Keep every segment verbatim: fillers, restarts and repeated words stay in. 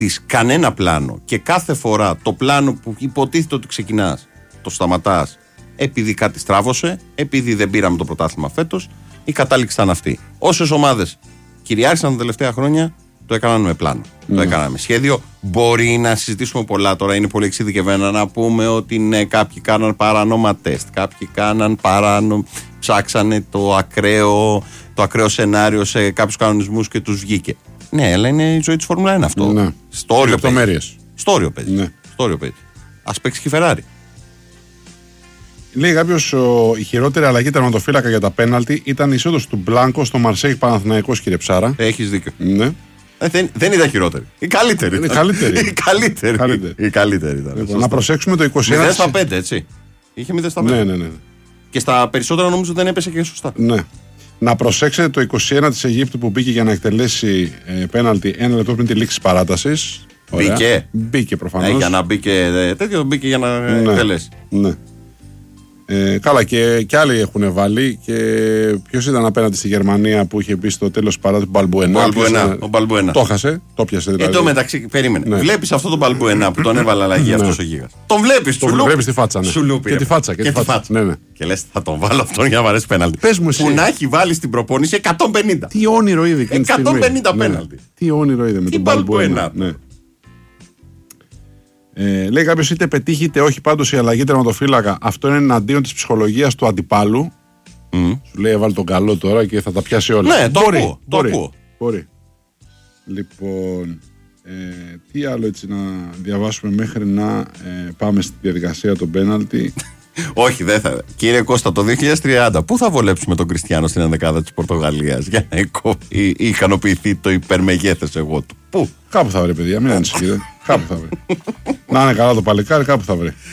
έχεις κανένα πλάνο και κάθε φορά το πλάνο που υποτίθεται ότι ξεκινάς, το σταματάς επειδή κάτι στράβωσε, επειδή δεν πήραμε το πρωτάθλημα φέτος, η κατάληξη ήταν αυτή. Όσες ομάδες κυριάρχησαν τα τελευταία χρόνια, το έκαναν με πλάνο. Mm. Το έκαναν με σχέδιο. Μπορεί να συζητήσουμε πολλά τώρα, είναι πολύ εξειδικευμένα να πούμε ότι ναι, κάποιοι κάναν παράνομα τεστ, κάποιοι κάναν παράνο... ψάξανε το ακραίο, το ακραίο σενάριο σε κάποιους κανονισμούς και τους βγήκε. Ναι, αλλά είναι η ζωή της Φόρμουλα ένα αυτό. Ναι. Στο όριο παίζει. Στο όριο παίζει. Ναι. Στο όριο παίζει. Ας παίξει και η Ferrari. Λέει κάποιος, η χειρότερη αλλαγή τερματοφύλακα για τα πέναλτι ήταν η εισόδος του Μπλάνκο στο Μαρσέιγ Παναθηναϊκός, κύριε Ψάρα. Έχεις δίκιο. Ναι. Ε, δεν, δεν ήταν χειρότερη. Η καλύτερη. Είναι καλύτερη. Η καλύτερη. καλύτερη. Η καλύτερη ήταν. Λοιπόν, να προσέξουμε το είκοσι ένα. μηδέν στα πέντε, έτσι. Είχε μηδέν στα πέντε. Ναι, ναι, ναι. Και στα περισσότερα νομίζω δεν έπεσε και σωστά. Ναι. Να προσέξετε το είκοσι ένα της Αιγύπτου που μπήκε για να εκτελέσει ε, πέναλτι ένα λεπτό πριν τη λήξη της παράτασης. Μπήκε. Μπήκε προφανώς. Ε, για να μπήκε τέτοιο, μπήκε για να ναι. εκτελέσει. Ναι. Ε, καλά, και, και άλλοι έχουν βάλει. Και ποιος ήταν απέναντι στη Γερμανία που είχε πει στο τέλος παρά του Μπαλμπουενά. Ο Μπαλμπουενά. Το έχασε, το πιάσε δηλαδή. Εν τω μεταξύ, περίμενε. Ναι. Βλέπεις αυτό τον Μπαλμπουενά που τον έβαλε αλλαγή ναι. αυτός ο γίγας. Τον βλέπεις, τον βλέπεις τη φάτσα. Ναι. Σουλούπι, και τη φάτσα. Και, και, τη φάτσα. φάτσα. Ναι, ναι. Και λες, θα τον βάλω αυτόν για να βαρέσει πέναλτι. Πες μου εσύ. Που να έχει βάλει στην προπόνηση εκατόν πενήντα. Τι όνειρο είδε. εκατόν πενήντα πέναλτι. Τι όνειρο είδε με τον Μπαλμπουενά. Ε, λέει κάποιος είτε πετύχει είτε όχι, πάντως η αλλαγή τερματοφύλακα αυτό είναι εναντίον της ψυχολογίας του αντιπάλου. Mm. Σου λέει έβαλε τον καλό τώρα και θα τα πιάσει όλα. Ναι, το μπορεί, ακούω, μπορεί, το ακούω. μπορεί. Λοιπόν, ε, τι άλλο έτσι να διαβάσουμε μέχρι να ε, πάμε στη διαδικασία των πέναλτι. Όχι, δεν θα. Κύριε Κώστα, το δύο χιλιάδες τριάντα πού θα βολέψουμε τον Κριστιάνο στην ενδεκάδα της Πορτογαλίας για να ικανοποιηθεί το υπερμεγέθες εγώ του? Πού? Κάπου θα βρει, παιδιά, μην ανησυχείτε. Κάπου θα βρει. Να είναι καλά το παλικάρι, κάπου θα βρει.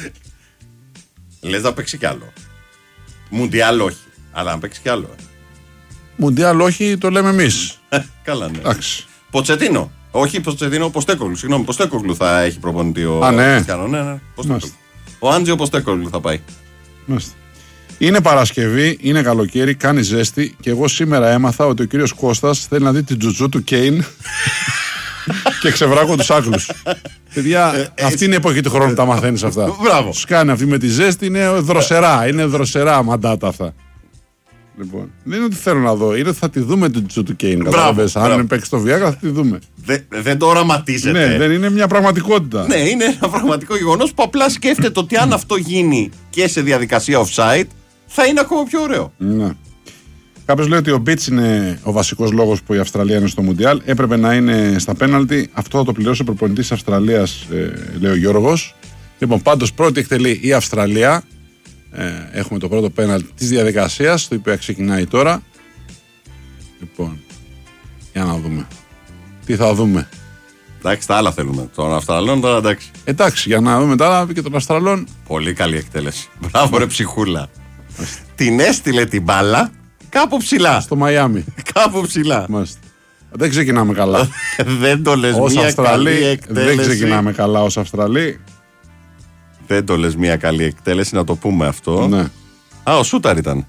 Λες να παίξει κι άλλο. Μουντιάλ όχι, αλλά να παίξει κι άλλο. Μουντιάλ όχι, το λέμε εμείς. Καλά, ναι. Εντάξει. Ποτσετίνο. Όχι, Ποτσετίνο, Ποστέκογλου. Συγγνώμη, Ποστέκογλου θα έχει προπονητή ο. Α, ναι. ναι, ναι. Ο Άντζιο Ποστέκογλου θα πάει. Μάλιστα. Είναι Παρασκευή, είναι καλοκαίρι, κάνει ζέστη και εγώ σήμερα έμαθα ότι ο κύριος Κώστας θέλει να δει την τζουτζού του Κέιν και ξεβράκω τους Άγγλους. Παιδιά, ε, αυτή είναι η εποχή του χρόνου που τα μαθαίνεις αυτά. Μπράβο. Τους κάνει αυτή με τη ζέστη, είναι δροσερά, είναι δροσερά μαντάτα αυτά. Λοιπόν, δεν είναι ότι θέλω να δω, είναι ότι θα τη δούμε την τζουτζού του Κέιν. Αν παίξει το Βιάγκα θα τη δούμε. Δε, δεν το οραματίζεται. Ναι, δεν είναι μια πραγματικότητα. Ναι, είναι ένα πραγματικό γεγονός που απλά σκέφτεται ότι αν αυτό γίνει και σε διαδικασία offside θα είναι ακόμα πιο ωραίο. Ναι. Κάποιος λέει ότι ο Μπίτς είναι ο βασικός λόγος που η Αυστραλία είναι στο Μουντιάλ. Έπρεπε να είναι στα πέναλτι. Αυτό θα το πληρώσει ο προπονητής της Αυστραλίας, ε, λέει ο Γιώργος. Λοιπόν, πάντως πρώτη εκτελεί η Αυστραλία. Ε, έχουμε το πρώτο πέναλτι της διαδικασίας, το οποίο ξεκινάει τώρα. Λοιπόν, για να δούμε. Τι θα δούμε. Εντάξει, τα άλλα θέλουμε. Των Αυστραλών τώρα εντάξει. Εντάξει, για να δούμε τα άλλα και των Αυστραλών. Πολύ καλή εκτέλεση. Μπράβο, ρε ψυχούλα. Την έστειλε την μπάλα κάπου ψηλά. Στο Μαϊάμι. Κάπου ψηλά. Μάλιστα. Δεν ξεκινάμε καλά. Δεν το λες ως μια Αυστραλή, καλή εκτέλεση. Δεν ξεκινάμε καλά ως Αυστραλή. Δεν το λες μια καλή εκτέλεση, να το πούμε αυτό. Ναι. Α, ο Σούταρ ήταν.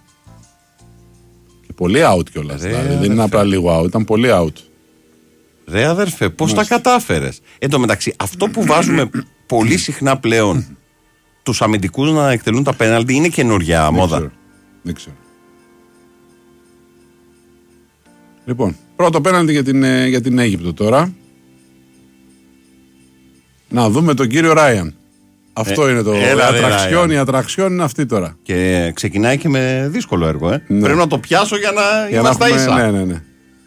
Και πολύ out κιόλας. Δηλαδή. Δεν είναι απλά λίγο out, ήταν πολύ out. Ρε αδερφέ, πώς τα κατάφερες. Εν τω μεταξύ, αυτό που βάζουμε πολύ συχνά πλέον τους αμυντικούς να εκτελούν τα πέναλτι είναι καινούργια δεν μόδα. Ξέρω. Δεν ξέρω. Λοιπόν, πρώτο πέναλτι για την, για την Αίγυπτο τώρα. Να δούμε τον κύριο Ράιαν. Αυτό ε, είναι το ατραξιόν. Η ατραξιόν είναι αυτή τώρα. Και ξεκινάει και με δύσκολο έργο. Ε. Ναι. Πρέπει να το πιάσω για να για είμαστε να έχουμε, ίσα. Ναι, ναι, ναι.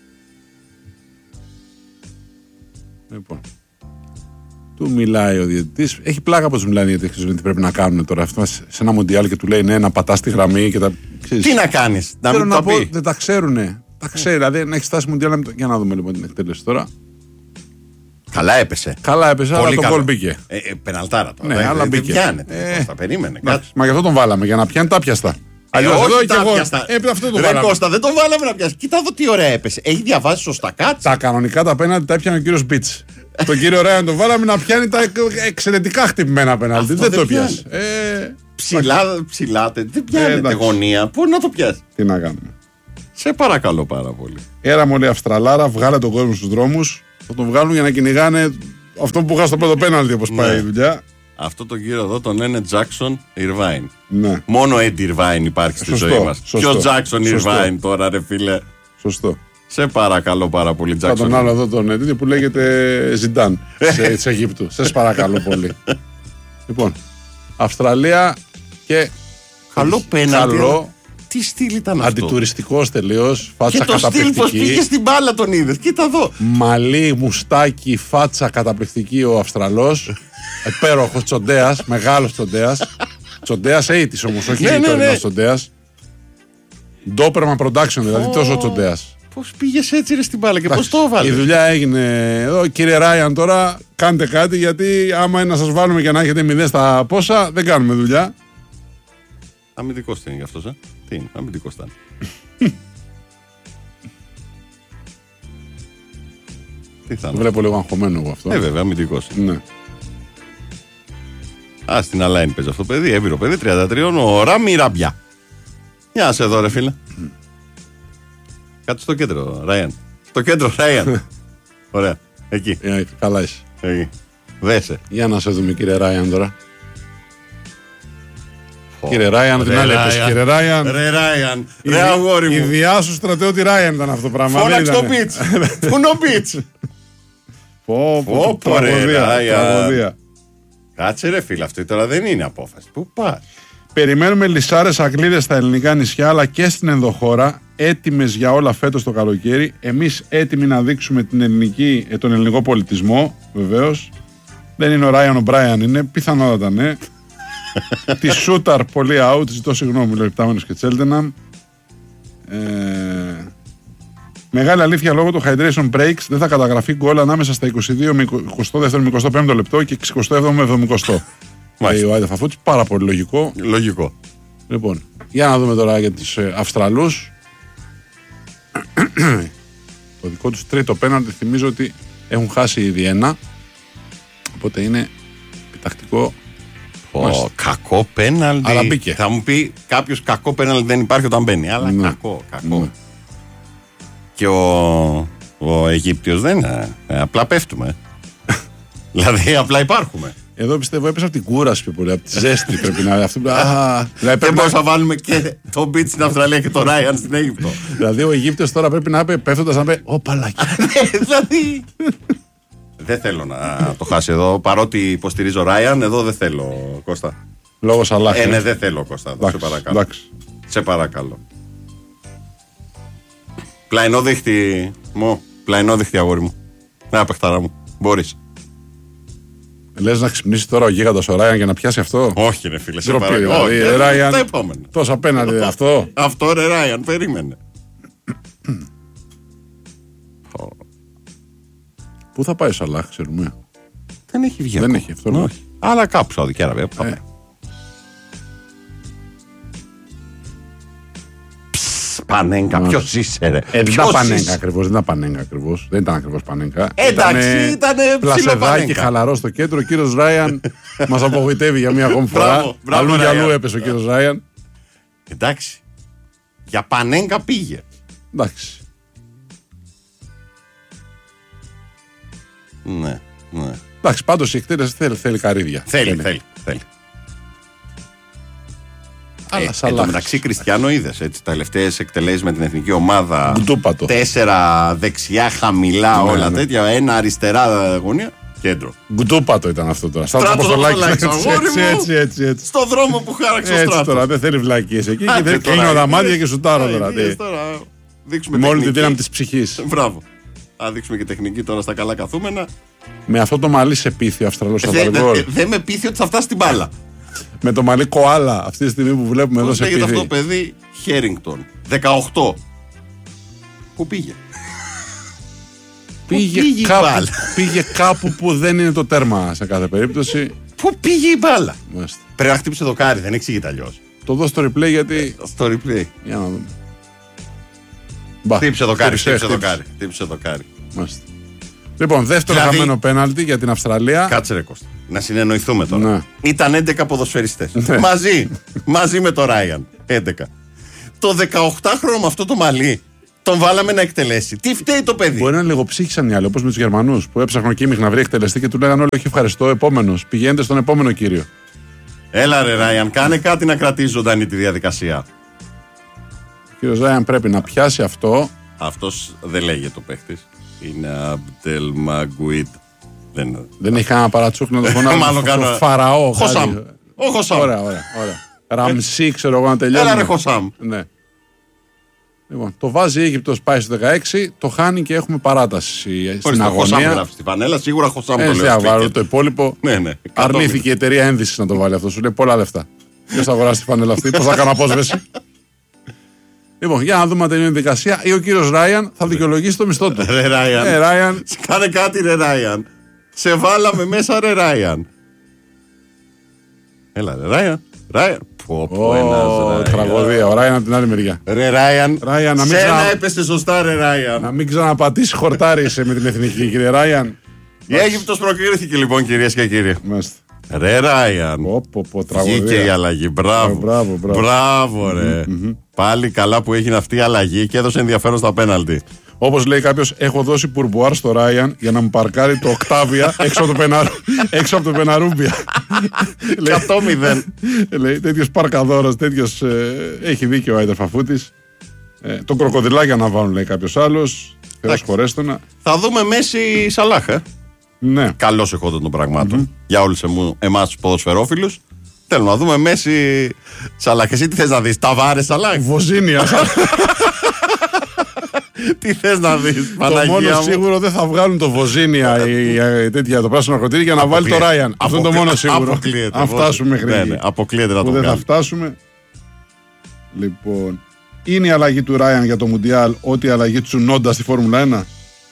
Λοιπόν. Του μιλάει ο διαιτητής. Έχει πλάκα πως μιλάει οι διαιτητές τι πρέπει να κάνουν τώρα. Αυτό σε ένα μουντιάλ και του λέει ναι, να πατάς τη γραμμή και τα. Ξέρεις, τι να κάνεις, να μην να το πω, πει. Δεν τα ξέρουνε. Τα ξέρει, δηλαδή να έχει φτάσει μουντιάλ. Για να δούμε λοιπόν την εκτέλεση τώρα. Καλά έπεσε. Καλά έπεσε, πολύ αλλά το γκολ μπήκε. Ε, ε, πεναλτάρα τώρα. Ναι, ε, αλλά δεν μπήκε. πιάνεται. Ε, θα περίμενε. Μα, μα γι' αυτό τον βάλαμε, για να πιάνει τα πιαστά. Αλλιώς όχι εδώ τα και εγώ. πιαστά. Ε, αυτό το Ρε βάλαμε. Κώστα, δεν τον βάλαμε να πιάσει. Κοίτα εδώ τι ωραία έπεσε. Έχει διαβάσει σωστά κάτσε. Τα κανονικά τα πέναλτι τα έπιανε ο κύριος Μπίτς. Τον κύριο Ράιαν τον βάλαμε να πιάνει τα εξαιρετικά χτυπημένα πέναλτι. Δεν το πιάσει. Ψηλά, ψηλά. Δεν πιάνεται γωνία. Πού να το πιάσει. Τι να κάνουμε. Σε παρακαλώ πάρα πολύ. Έρα μου λέει Αυστραλάρα, βγάλε τον κόσμο στους δρόμους. Θα τον βγάλουν για να κυνηγάνε αυτό που είχα στο πρώτο πέναλτι, όπως πάει η δουλειά. Αυτό τον κύριο εδώ τον λένε Jackson Irvine. Ναι. Μόνο Eddie Irvine υπάρχει στη Σωστό, ζωή μας. σωστό. Ποιο Jackson Σωστό. Irvine τώρα, ρε φίλε. Σωστό. Σε παρακαλώ πάρα πολύ, Jackson. Θα τον άλλο εδώ τον τέτοιο που λέγεται Ζιντάν της Αιγύπτου. Σε παρακαλώ πολύ. Λοιπόν, Αυστραλία και. Καλό πέναλτι. Καλό. Τι στυλ ήταν αυτό. Αντιτουριστικός τελείως. Φάτσα και το στυλ πως πήγε καταπληκτική. στην μπάλα τον είδες. Κοίτα εδώ. Μαλλί, μουστάκι, φάτσα καταπληκτική ο Αυστραλός. Επέροχος τσοντέας, μεγάλος τσοντέας. Τσοντέας ογδόντα όμως, όχι Ναι, ναι, τωρινός ναι. τσοντέας. Ντόπερμαν production, δηλαδή τόσο τσοντέας. Πώς πήγες έτσι ρε στην μπάλα και πώς το Η έβαλες. δουλειά έγινε εδώ. Κύριε Ράιαν, τώρα κάντε κάτι, γιατί άμα είναι να σας βάλουμε και να έχετε μηδέν στα πόσα, δεν κάνουμε δουλειά. Αμυντικός ήταν για αυτός, ε. Τι είναι, αμυντικός ήταν. Τι θα Το είναι. βλέπω λίγο αγχωμένο εγώ αυτό. Ε, βέβαια, αμυντικός. Ναι. Α, στην Αλάιν παίζει αυτό το παιδί, έβειρο παιδί, τριάντα τρία, ο Ράμι Ραμπιά. Γεια σε εδώ, ρε φίλε. Κάτω στο κέντρο, Ράιαν. Στο κέντρο, Ράιαν. Ωραία, εκεί. Ε, καλά είσαι. εκεί. Δέσε. Για να σε δούμε, κύριε Ράιαν, τώρα. Ω, Κύριε Ράιαν, την ρε άλλη έπεσε. Ράιαν. Κύριε Ράιαν. Ρε Ράιαν, Η ρε δι- αγόρι Η μου. διάσου στρατιώτη Ράιαν ήταν αυτό το πράγμα. Φώναξε δεν το ήτανε. πιτς. Πού είναι ο πιτς. Πω, πω, Πω, πω, ρε, τραγωδία, Ράιαν. τραγωδία. Κάτσε ρε φίλε, αυτό τώρα δεν είναι απόφαση. Πού πας. Περιμένουμε λυσάρες αγγλίδες στα ελληνικά νησιά αλλά και στην ενδοχώρα, έτοιμες για όλα φέτος το καλοκαίρι. Εμείς έτοιμοι να δείξουμε την ελληνική, ε, τον ελληνικό πολιτισμό, βεβαίως. Δεν είναι ο Ράιαν ο Μπράιαν, είναι πιθανότατα ναι. Τη Σούταρ πολύ out, ζητώ συγγνώμη, λέει ο Επτάμενος και Τσέλτεναμ. Ε, μεγάλη αλήθεια, λόγω του hydration breaks δεν θα καταγραφεί γκολ ανάμεσα στα είκοσι δύο με εικοστό δεύτερο με εικοστό πέμπτο λεπτό και εικοστό έβδομο με εβδομηκοστό. Λέει ο Άιντε Φαφούτης, πάρα πολύ λογικό. Λογικό. Λοιπόν, για να δούμε τώρα για τους ε, Αυστραλούς. Το δικό τους τρίτο πέναλτι θυμίζω ότι έχουν χάσει ήδη ένα. Οπότε είναι επιτακτικό. Ω, κακό πέναλτι. Αλλά μπήκε. Θα μου πει κάποιο κακό πέναλτι δεν υπάρχει όταν μπαίνει. Αλλά Ναι. κακό, κακό. Ναι. Και ο, ο Αιγύπτιος δεν είναι. Ε, απλά πέφτουμε. Δηλαδή απλά υπάρχουμε. Εδώ πιστεύω έπεσε από την κούραση πιο πολύ, από τη ζέστη πρέπει να. Αυτό, α, δηλαδή, Δεν πρέπει μπορούμε να, να βάλουμε και τον Μπιτ στην Αυστραλία και τον Ράιαν στην Αίγυπτο. δηλαδή ο Αιγύπτιος τώρα πρέπει να πει πέφτοντας να πει Ω παλάκι. Ναι, δηλαδή. Δεν θέλω να το χάσει εδώ. Παρότι υποστηρίζω Ράιαν, εδώ δεν θέλω, Κώστα. Λόγος Αλάχ. Ε, ναι, ε. δεν θέλω, Κώστα. εδώ, Σε Εντάξει, παρακαλώ. εντάξει. Σε παρακαλώ. Πλαϊνόδειχτη μου. Πλαϊνόδειχτη αγόρι μου. Να παιχτάρα μου. Μπορείς. Λες να ξυπνήσει τώρα ο γίγαντας ο Ράιαν για να πιάσει αυτό. Όχι, ρε φίλε, σε Ντροπή, παρακαλώ. δηλαδή, Όχι, Ράιαν. τα επόμενα. Τόσα απέναντι αυτό. Αυτό ρε Ράιαν, περίμενε. Πού θα πάει ο Σαλάχ, ξέρουμε. Δεν έχει βγει Δεν ακόμα. έχει αυτό, ναι. Όχι. Αλλά κάπου Σαουδική Αραβία. που θα Ε. πάει. Ψ, Πανέγκα, ποιος είσαι ρε. Ε, δεν Ποιος ήταν Πανέγκα είσαι? ακριβώς, δεν ήταν Πανέγκα ακριβώς. Δεν ήταν ακριβώς Πανέγκα. Εντάξει, ήτανε πλασεδάκι ψιλοπανέγκα. χαλαρό στο κέντρο. Ο κύριος Ράιαν μας απογοητεύει για μία ακόμη φορά. Μπράβο, μπράβο, Αλλού για Ράιαν. αλλού έπεσε ο κύριος Ράιαν. Εντάξει. Για Πανέγκα πήγε. Εντάξει. Ναι, ναι. Εντάξει, πάντως η εκτέλεση θέλει, θέλει καρύδια. Θέλει, Θέλει. θέλει, θέλει. Αλλά Ε, εν Σαλάχ. τω μεταξύ, Κριστιανό, είδες έτσι, τα τελευταίες εκτελέσεις με την εθνική ομάδα. Γκουτούπατο. Τέσσερα δεξιά, χαμηλά, Ναι, όλα ναι. τέτοια. Ένα αριστερά γωνία. Κέντρο. Γκουτούπατο ήταν αυτό τώρα. Στράτο Στράτο Αποστολάκης, Αποστολάκης, έτσι, αγόρι έτσι, μου. έτσι, έτσι, έτσι. Στο δρόμο που χάραξε ο Έτσι Στράτος. τώρα, δεν θέλει βλακίες εκεί. Άντε Και δεν τώρα, κλείνω τα μάτια είδες. και σουτάρω Α, τώρα. είδες τι. τώρα. Δείξουμε Με όλη τη τεχνική. δύναμη της ψυχής. Μπράβο. Θα δείξουμε και τεχνική τώρα στα καλά καθούμενα. Με αυτό το μαλλί σε πείθει ο Αυστραλός Δεν Σαββαργόλ. δε με πείθει ότι θα φτάσει στην μπάλα. Με το μαλλί κοάλα αυτή τη στιγμή που βλέπουμε εδώ Πώς σε λέγεται αυτό το πείθει. παιδί, Χέρινγκτον. δεκαοκτώ. Πού πήγε. Πήγε, πήγε η κάπου, μπάλα? πήγε κάπου που δεν είναι το τέρμα σε κάθε περίπτωση. Πού πήγε η μπάλα. Μάλιστα. Πρέπει να χτύπησε το κάρι, δεν εξηγείται αλλιώς. Το δω στο replay γιατί. Στο replay. Για να δούμε. Μπα, Χτύπησε το κάρι, χτύπησε, χτύπησε το χτύπησε. κάρι. Χτύπησε το κάρι. Μάλιστα. Λοιπόν, δεύτερο Δηλαδή- χαμένο πέναλτι για την Αυστραλία. Κάτσε ρε Κώστα. Να συνεννοηθούμε τώρα. Ναι. Ήταν έντεκα ποδοσφαιριστές. Ναι. Μαζί. Μαζί με το Ράιαν. έντεκα. Το δεκαοκτάχρονο με αυτό το μαλλί Τον βάλαμε να εκτελέσει. Τι φταίει το παιδί. Μπορεί να είναι λίγο ψύχησαν οι άλλοι, όπως με τους Γερμανούς που έψαχναν Κίμιχ να βρει εκτελεστή και του λέγανε όλοι: όχι, ευχαριστώ, επόμενος. Πηγαίνετε στον επόμενο κύριο. Έλα ρε Ράιαν, κάνε κάτι να κρατήσει ζωντανή τη διαδικασία. Ο κύριος Ράιαν πρέπει να πιάσει αυτό. Αυτός δεν λέγεται ο παίχτης. Είναι Αμπτελ Μαγκουίτ. Δεν, δεν έχει κανένα παρατσούκ να το φωνάζει. Μάλλον κάνω. Φαραώ. Χωσάμ. Ο Χωσάμ. Ωραία, ωραία. ωραία. Ραμσί, ξέρω εγώ να τελειώσει. Έλα ρε Χωσάμ. Ναι. Λοιπόν, το βάζει η Αίγυπτος, πάει στο δεκαέξι, το χάνει και έχουμε παράταση στην αγωνία. Χωσάμ γράφει στη φανέλα, σίγουρα Χωσάμ το λέω. Έτσι, το υπόλοιπο. Ναι, ναι. Αρνήθηκε η εταιρεία ένδυσης να το βάλει αυτό. Σου λέει πολλά λεφτά. Ποιος θα αγοράσει τη φανέλα αυτή, πώς θα κάνω απόσβεση. Λοιπόν, για να δούμε αν τελειώνει η δικασία ή ο κύριος Ράιαν θα δικαιολογήσει το μισθό του. Ρε Ράιαν. Ε, Ράιαν. Κάνε κάτι, ρε Ράιαν. Σε βάλαμε μέσα, ρε Ράιαν. Έλα, ρε Ράιαν. Ράιαν. Πω, πω, ένας, τραγωδία. Ο Ράιαν από την άλλη μεριά. Ρε Ράιαν. Ράιαν να μην Σένα ξανα... έπεσε σωστά, ρε Ράιαν. Να μην ξαναπατήσει χορτάρι με την εθνική, κύριε Ράιαν. Η Αίγυπτος προκρίθηκε λοιπόν, κυρίες και κύριοι. Μάλιστα. Ρε Ράιαν. Βγήκε η αλλαγή. Μπράβο. Μπράβο, μπράβο. Μπράβο, ρε. Mm-hmm. Πάλι καλά που έγινε αυτή η αλλαγή και έδωσε ενδιαφέρον στα πέναλτι. Όπως λέει κάποιος, έχω δώσει πουρμπουάρ στο Ράιαν για να μου παρκάρει το Οκτάβια έξω από το, πεναρ... έξω από το Πεναρούμπια. εκατό μηδέν. Λέει τέτοιος παρκαδόρος, τέτοιος. Ε, έχει δίκιο ο Άιντερ Φαφούτης. Ε, το κροκοδιλάκια να βάλουν, λέει κάποιος άλλος. Θεός χωρέστονα. Θα δούμε Μέση Σαλάχ, ε. Ναι. Καλώς εχόταν των πραγμάτων. Mm-hmm. Για όλους εμάς τους ποδοσφαιρόφιλους. Θέλουμε να δούμε Μέση Σαλάχ. Εσύ τι θες να δεις, Ταβάρες Σαλάχ? Βοζίνια. Τι θες να δεις, Παναγία μου? Το μόνο μου. σίγουρο δεν θα βγάλουν το Βοζίνια ή τέτοια το πράσινο ναρκωτήρι για να βάλει το Ράιαν. Αυτό είναι το μόνο σίγουρο. Αποκλείεται. Αν φτάσουμε μέχρι ναι, ναι, αποκλείεται να το βγάλει. Δεν θα φτάσουμε. Λοιπόν, είναι η αλλαγή του Ράιαν για το Μουντιάλ ό,τι η αλλαγή του Τσουνόντα στη Φόρμουλα ένα?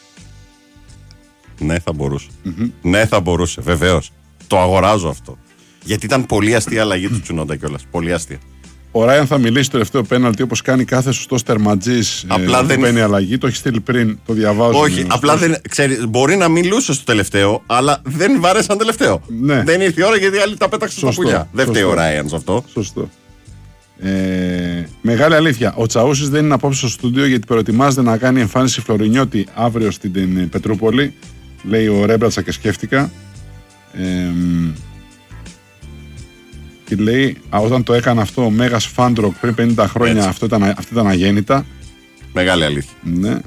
Ναι, θα μπορούσε. Mm-hmm. Ναι, θα μπορούσε, βεβαίως. Το αγοράζω αυτό. Γιατί ήταν πολύ αστεία η αλλαγή του Τσουνόντα κιόλας. Πολύ αστεία. Ο Ράιαν θα μιλήσει το τελευταίο πέναλτι όπως κάνει κάθε σωστός τερματζής. Απλά ε, δεν παίρνει αλλαγή. Το έχει στείλει πριν, το διαβάζω. Όχι, απλά δεν. Ξέρεις, μπορεί να μιλούσε στο τελευταίο, αλλά δεν βάρεσαν τελευταίο. Ναι. Δεν ήρθε η ώρα γιατί οι άλλοι τα πέταξαν στα πουλιά. Δεν φταίει ο Ράιαν σε αυτό. Σωστό. Ε, μεγάλη αλήθεια. Ο Τσαούσης δεν είναι απόψε στο στούντιο γιατί προετοιμάζεται να κάνει εμφάνιση Φλωρινιώτη αύριο στην Πετρούπολη. Λέει ο Ρέμπρατσα και σκέφτηκα. Ε, και λέει, α, όταν το έκανε αυτό ο Μέγας Φάντροκ πριν πενήντα χρόνια, αυτό ήταν, αυτό ήταν αγέννητα. Μεγάλη αλήθεια. Ναι. Ε,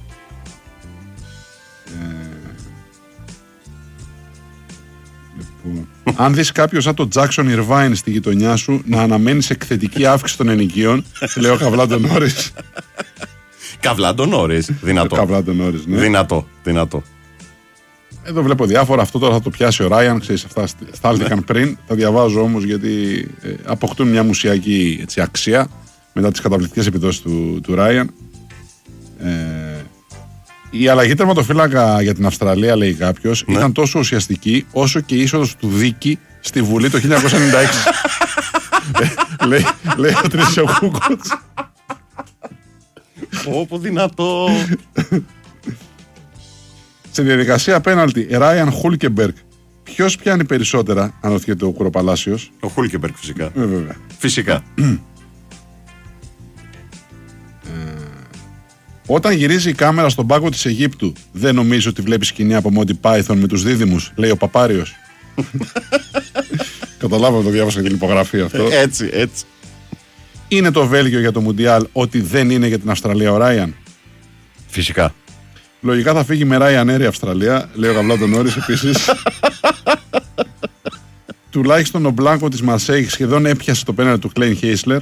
λοιπόν. Αν δεις κάποιο σαν τον Τζάκσον Ιρβάιν στη γειτονιά σου να αναμένεις εκθετική αύξηση των ενοικίων, λέει ο Καβλάντο Νόρις. Καβλάντο Νόρις, δυνατό. Καβλάντο Νόρις, ναι. Δυνατό, δυνατό. Εδώ βλέπω διάφορα. Αυτό τώρα θα το πιάσει ο Ράιαν. Ξέρεις, αυτά στάλθηκαν πριν. Τα διαβάζω όμως γιατί ε, αποκτούν μια μουσιακή έτσι, αξία μετά τις καταπληκτικές επιδόσεις του, του Ράιαν. Ε, η αλλαγή τερματοφύλακα για την Αυστραλία, λέει κάποιος, ναι, ήταν τόσο ουσιαστική όσο και η είσοδος του Δίκη στη Βουλή το χίλια εννιακόσια ενενήντα έξι. ε, λέει, λέει ο Τρισιοκούκος. Όπο δυνατό. Στη διαδικασία πέναλτι, Ράιαν Χούλκεμπεργκ. Ποιος πιάνει περισσότερα, αναρωτιέται ο Κουροπαλάσιος. Ο Χούλκεμπεργκ, φυσικά. Ε, βέβαια. Φυσικά. ε, όταν γυρίζει η κάμερα στον πάγκο της Αιγύπτου, δεν νομίζω ότι βλέπει σκηνή από Monty Python με τους δίδυμους, λέει ο Παπάριος. Καταλάβαμε, το διάβασα και την υπογραφή αυτό. Ε, έτσι, έτσι. Είναι το Βέλγιο για το Μουντιάλ ότι δεν είναι για την Αυστραλία ο Ράιαν? Φυσικά. Λογικά θα φύγει με Ryanair Air η Αυστραλία, λέει ο Καβλάντο Νόρις επίσης. Τουλάχιστον ο Μπλάνκο της Μαρσέη σχεδόν έπιασε το πέναλτι του Κλέιν Χέισλερ.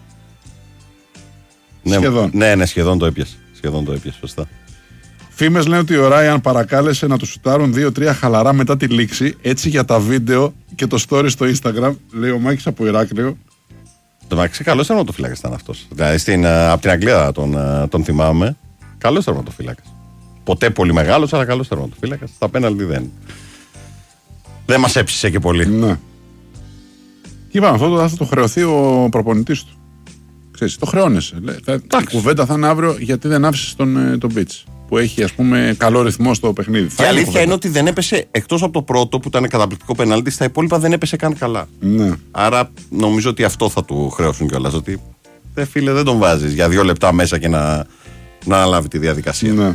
Ναι, σχεδόν. Ναι, ναι, σχεδόν το έπιασε. Σχεδόν το έπιασε, σωστά. Φήμες λένε ότι ο Ράιαν παρακάλεσε να του σουτάρουν δύο τρία χαλαρά μετά τη λήξη, έτσι για τα βίντεο και το story στο Instagram, λέει ο Μάκης από Ηράκλειο. Το Μάξι, καλός τερματοφύλακας ήταν αυτός. Δηλαδή, στην, από την Αγγλία τον, τον θυμάμαι. Καλός τερματοφύλακας. Ποτέ πολύ μεγάλος, αλλά καλός τερματοφύλακας. Στα πέναλτι δεν. Δεν μας έψησε και πολύ. Ναι. Και είπαμε, αυτό θα το χρεωθεί ο προπονητής του. Ξέρεις, το χρεώνεσαι. Η κουβέντα θα είναι αύριο γιατί δεν άφησες τον, τον Μπιτς. Που έχει, ας πούμε, καλό ρυθμό στο παιχνίδι. Και η αλήθεια είναι ότι δεν έπεσε, εκτός από το πρώτο που ήταν καταπληκτικό πενάλτι, στα υπόλοιπα δεν έπεσε καν καλά. Ναι. Άρα νομίζω ότι αυτό θα του χρέωσουν κιόλας. Ότι δε φίλε, δεν τον βάζεις για δύο λεπτά μέσα και να, να αναλάβει τη διαδικασία. Ναι.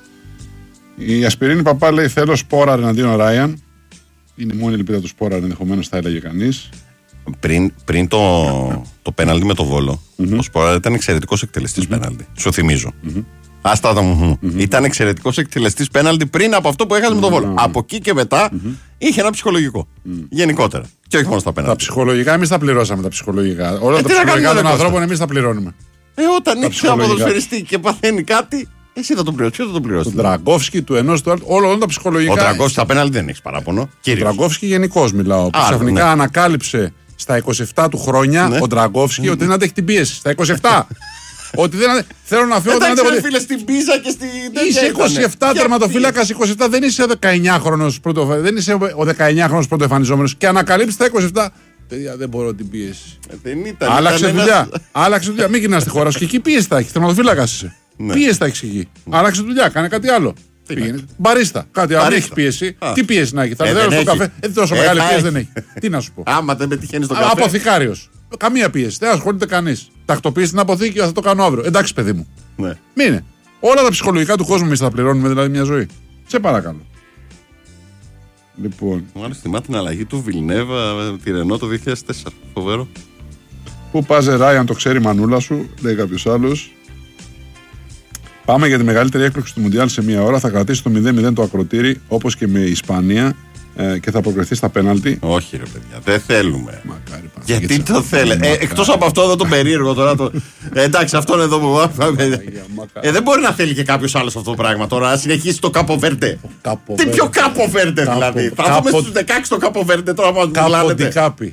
Η Ασπιρίνη Παπά λέει: θέλω Σπόραρ εναντίον Ράιαν. Είναι η μόνη ελπίδα του Σπόραρ, ενδεχομένως θα έλεγε κανείς. Πριν, πριν το, το πέναλτι με το Βόλο, mm-hmm. ο Σπόραρ ήταν εξαιρετικός εκτελεστής mm-hmm. πέναλτι. Σου θυμίζω. Mm-hmm. Άστα το μου. Mm-hmm. Ήταν εξαιρετικός εκτελεστής πέναλτι πριν από αυτό που έχασε mm-hmm. με το Βόλο. Mm-hmm. Από εκεί και μετά mm-hmm. είχε ένα ψυχολογικό. Mm-hmm. Γενικότερα. Και όχι μόνο στα πέναλτι. Τα ψυχολογικά, εμείς τα πληρώσαμε τα ψυχολογικά. Όλα ε, τα ψυχολογικά των ανθρώπων εμείς τα πληρώνουμε. Ε, όταν έχει ένα ποδοσφαιριστή και παθαίνει κάτι, εσύ θα τον πληρώσει. Ποιο θα τον πληρώσει. Τον Τραγκόφσκι, του ενός του άλλου, όλα τα ψυχολογικά. Ο Τραγκόφσκι στα πέναλτι δεν έχει παράπονο. Ο Τραγκόφσκι γενικώς μιλάω. Που ξαφνικά ναι. ανακάλυψε στα είκοσι επτά του χρόνια ναι. ο Τραγκόφσκι ότι δεν αντέχει την πίεση. Στα είκοσι επτά. Ότι δεν ande... θέλω να φύγω. Εντάξει, δεν φίλε στην πίζα και στην. Είσαι είκοσι επτά τερματοφύλακας, είκοσι επτά δεν είσαι δεκαεννιάχρονος πρώτο... δεν είσαι ο δεκαεννιάχρονος πρωτοεμφανιζόμενος και ανακαλύψει τα είκοσι επτά. Παιδιά, δεν μπορώ την πίεση. Ε, δεν ήταν. Άλλαξε ήταν δουλειά. Ένας... Άλλαξε δουλειά. Μην γυρνάς στη χώρα σου και εκεί πίεση θα έχει. Τερματοφύλακας είσαι. Ναι. Πίεση θα έχει εκεί. Ναι. Άλλαξε δουλειά, κάνε κάτι άλλο. Μπαρίστα. Κάτι άλλο. Δεν έχει πίεση. Τι πίεση να έχει. Θα δέρω στο καφέ. Δεν τόσο μεγάλη πίεση δεν έχει. Τι να σου πω. Άμα δεν πετυχαίνει στο καφέ. Αποθηκάριος. Καμία πίεση. Δεν ασχολείται κανείς. Τακτοποιήσει την αποθήκη, θα το κάνω αύριο. Εντάξει, παιδί μου. Ναι. Μην είναι. Όλα τα ψυχολογικά του κόσμου εμείς θα πληρώνουμε δηλαδή μια ζωή. Σε παρακαλώ. Λοιπόν. Μου άρεσε θυμά την αλλαγή του Βιλνέβα τη Ρενό το δύο χιλιάδες τέσσερα. Φοβερό. Πού πάζε Ράιαν, το ξέρει η μανούλα σου, λέει κάποιος άλλος. Πάμε για τη μεγαλύτερη έκπληξη του Μουντιάλ σε μία ώρα. Θα κρατήσει το μηδέν μηδέν το ακροτήρι όπως και με η Ισπανία ε, και θα προκριθεί στα πέναλτι. Όχι, ρε παιδιά, δεν θέλουμε. Μακάρι, γιατί γιατί το θέλετε. Ε, εκτός από αυτό εδώ το περίεργο τώρα. Το... ε, εντάξει, αυτόν εδώ που. ε, δεν μπορεί να θέλει και κάποιος άλλος αυτό το πράγμα τώρα. Να συνεχίσει το Κάπο Βέρντε. Τι πιο Κάπο Βέρντε δηλαδή. Θα δούμε στους δεκαέξι το Κάπο Βέρντε τώρα που μας μιλάτε.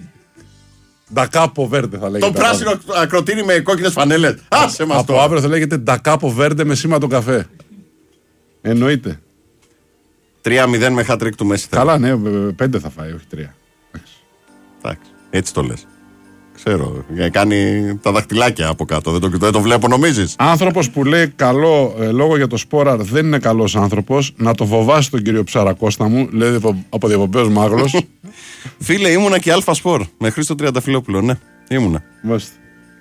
Ντακάπο Βέρντε θα λέγεται. Το πράσινο ακροτήρι με κόκκινες φανέλες. Άσε μας από αύριο θα λέγεται Ντακάπο Βέρντε με σήμα τον καφέ. Εννοείται. τρία μηδέν με hat-trick του Μέση. Καλά, ναι, πέντε θα φάει, όχι τρία. Εντάξει, έτσι το λες. Ξέρω, κάνει τα δαχτυλάκια από κάτω. Δεν το, δεν το βλέπω, νομίζεις. Άνθρωπος που λέει καλό ε, λόγο για το Σπόραρ δεν είναι καλός άνθρωπος. Να το φοβάσει τον κύριο Ψαρακώστα μου, λέει από διαβοπαίος μάγλος. Φίλε, ήμουνα και Αλφα Σπορ με Χρήστο Τριανταφυλόπουλο, ναι. Ήμουνα. Μάλιστα.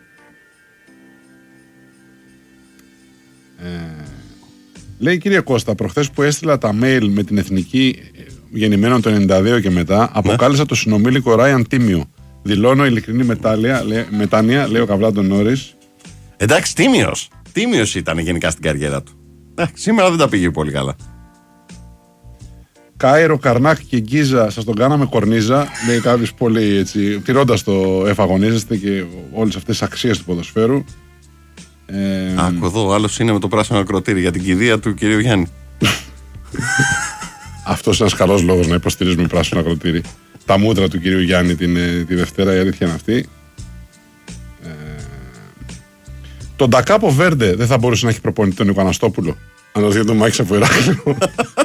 Ε, λέει κύριε Κώστα, προχθές που έστειλα τα mail με την εθνική γεννημένων το ενενήντα δύο και μετά, αποκάλεσα ναι. το συνομήλικο Ράιαν τίμιο. Δηλώνω ειλικρινή μετάλλια, λέ, μετάνοια, λέει ο Καβλάντον Νόρις. Εντάξει, τίμιος. Τίμιος ήταν γενικά στην καριέρα του. Ε, σήμερα δεν τα πήγε πολύ καλά. Κάιρο, Καρνάκ και Γκίζα, σας τον κάναμε κορνίζα. Λέει κάποιος πολύ έτσι, τηρώντας το εφαγωνίζεστε και όλες αυτές τις αξίες του ποδοσφαίρου. Ε, Άκου εδώ, ο άλλος είναι με το πράσινο ακροτήρι για την κηδεία του κυρίου Γιάννη. Αυτός είναι ένας καλός λόγος να υποστηρίζουμε πράσινο ακροτήρι. Τα μούτρα του κυρίου Γιάννη την, τη Δευτέρα, η αλήθεια είναι αυτή. Ε, τον Ντακάπο Βέρντε δεν θα μπορούσε να έχει προπονητή τον Νίκο Αναστόπουλο. Αν το δει το μάχης από Ηράκλειο.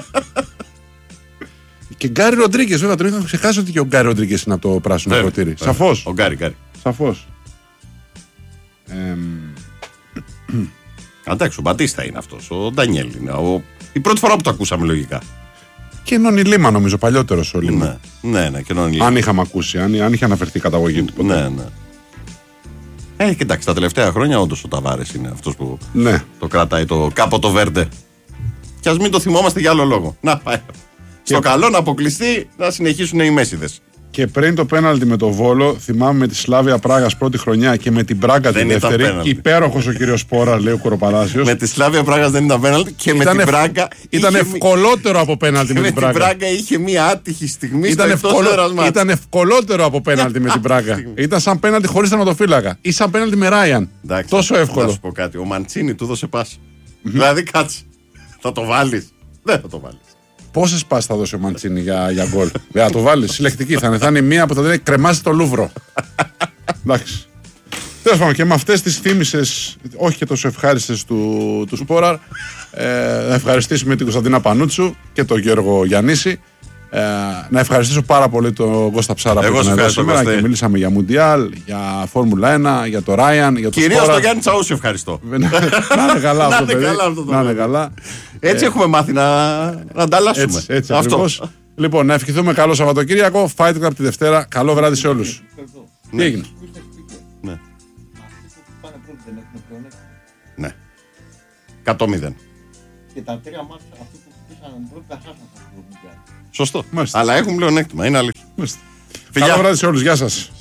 Και Γκάρι Ροντρίγκες, βέβαια, τον είχα ξεχάσει ότι και ο Γκάρι Ροντρίγκες είναι από το πράσινο ακροτήρι. Σαφώς. Ο Γκάρι, Γκάρι. Σαφώς. Ε, Εντάξει, ο Μπατίστα είναι αυτός. Ο Ντανιέλ είναι. Ο... Η πρώτη φορά που το ακούσαμε λογικά. Και Νόνι Λίμα, νομίζω, παλιότερος ο Λίμα. Ναι, ναι, ναι, και Νόνι Λίμα. Αν είχαμε ακούσει, αν, αν είχε αναφερθεί η καταγωγή του ποτέ. Ναι, ναι. Ε, κοιτάξτε, τα τελευταία χρόνια όντως ο Ταβάρες είναι αυτός που ναι. το κρατάει το κάπο το Βέρντε. Και ας μην το θυμόμαστε για άλλο λόγο. Να πάει. Και... Στο καλό να αποκλειστεί, να συνεχίσουν οι Μέσιδες. Και πριν το πέναλτι με το Βόλο, θυμάμαι με τη Σλάβια Πράγας πρώτη χρονιά και με την Μπράγκα τη δεύτερη. Υπέροχος ο κύριος Σπόρα, λέει ο Κοροπαλάσιος. Με τη Σλάβια Πράγας δεν ήταν πέναλτι και ήταν με την Μπράγκα. Ήταν είχε... ευκολότερο από πέναλτι με την Μπράγκα. Με την Μπράγκα είχε μία άτυχη στιγμή ήταν στο ευκολο... Ήταν ευκολότερο από πέναλτι με την Μπράγκα. Ήταν σαν πέναλτι χωρίς τερματοφύλακα. Ή σαν πέναλτι με Ράιαν. Τόσο εύκολο. Να σου πω κάτι. Ο Μαντσίνη του δώσε πάση. Δηλαδή κάτσε. Θα το βάλεις. Δεν θα το βάλεις. Πόσες πάσεις θα δώσει ο Μαντσίνη για, για γκολ. Δεν θα το βάλει. Συλλεκτική θα είναι. Θα είναι μία που θα λέει κρεμάσει το Λούβρο. Εντάξει. Τέλος πάντων, και με αυτές τις θύμισες, όχι και τόσο ευχάριστες του, του Σπόραρ, ε, να ευχαριστήσουμε την Κωνσταντίνα Πανούτσου και τον Γιώργο Γιαννίση. Ε, να ευχαριστήσω πάρα πολύ τον Κώστα Ψάρα που ήταν εδώ σήμερα και μιλήσαμε για Μουντιάλ, για Φόρμουλα ένα, για το Ράιαν, για το Κυρίως τον Γιάννη Τσαούσι ευχαριστώ. Να είναι καλά αυτό το παιδί. Να είναι καλά. Έτσι έχουμε μάθει να, να ανταλλάσσουμε. Έτσι, έτσι ακριβώς. Λοιπόν, να ευχηθούμε καλό Σαββατοκύριακο. Fight Club τη Δευτέρα. Καλό βράδυ σε όλους. Τι έγινε? Ναι. εκατό μηδέν. Και τα τρία μάτια αυτοί που χτίσαν πρώτα χάσαν αυτό το Μουντιάλ. Σωστό. Μάλιστα. Αλλά έχουν πλεονέκτημα, είναι αλήθεια. Καλό βράδυ σε όλους. Γεια σας.